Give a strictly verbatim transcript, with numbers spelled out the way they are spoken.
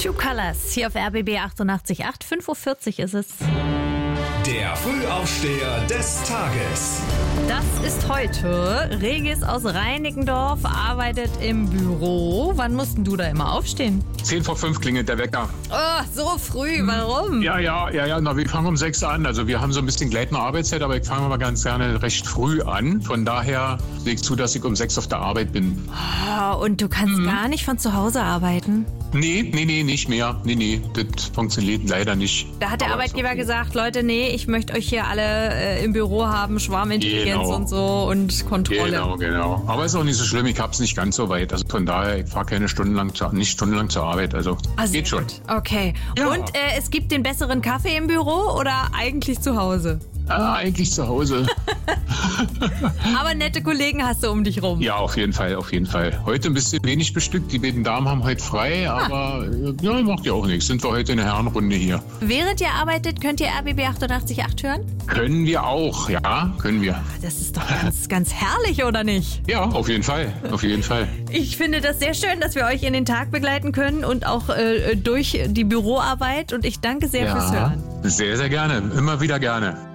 Two Colors hier auf R B B achtundachtzig Komma acht. fünf Uhr vierzig ist es. Der Frühaufsteher des Tages. Das ist heute. Regis aus Reinickendorf arbeitet im Büro. Wann musst denn du da immer aufstehen? Zehn vor fünf klingelt der Wecker. Oh, so früh. Warum? Ja, ja, ja, ja. Na, wir fangen um sechs an. Also wir haben so ein bisschen gleitende Arbeitszeit, aber ich fange mal ganz gerne recht früh an. Von daher legst du, dass ich um sechs auf der Arbeit bin. Oh, und du kannst mhm. gar nicht von zu Hause arbeiten? Nee, nee, nee, nicht mehr. Nee, nee, das funktioniert leider nicht. Da hat der aber Arbeitgeber okay. gesagt, Leute, nee, ich möchte euch hier alle äh, im Büro haben, Schwarmintelligenz genau. und so und Kontrolle. Genau, genau. Aber ist auch nicht so schlimm, ich hab's nicht ganz so weit. Also von daher, ich fahre keine Stunden lang zu, nicht stundenlang zur Arbeit. Also ah, geht schon. Gut. Okay. Ja. Und äh, es gibt den besseren Kaffee im Büro oder eigentlich zu Hause? Ah, eigentlich zu Hause. Aber nette Kollegen hast du um dich rum. Ja, auf jeden Fall, auf jeden Fall. Heute ein bisschen wenig bestückt. Die beiden Damen haben heute frei, aber ah. ja, macht ja auch nichts. Sind wir heute in der Herrenrunde hier. Während ihr arbeitet, könnt ihr R B B achtundachtzig Komma acht hören? Können wir auch, ja, können wir. Das ist doch ganz, ganz herrlich, oder nicht? Ja, auf jeden Fall, auf jeden Fall. Ich finde das sehr schön, dass wir euch in den Tag begleiten können und auch äh, durch die Büroarbeit. Und ich danke sehr ja, fürs Hören. Sehr, sehr gerne. Immer wieder gerne.